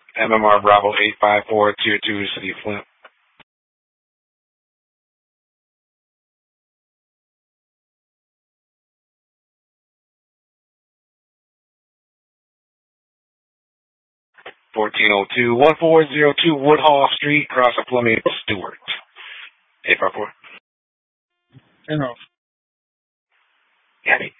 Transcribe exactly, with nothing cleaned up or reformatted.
M M R Bravo eight five four, Tier two, City of Flint. fourteen oh two, one four zero two Woodhall Street, across the Plumbing, Stewart. eight five four. In-house. Yeah,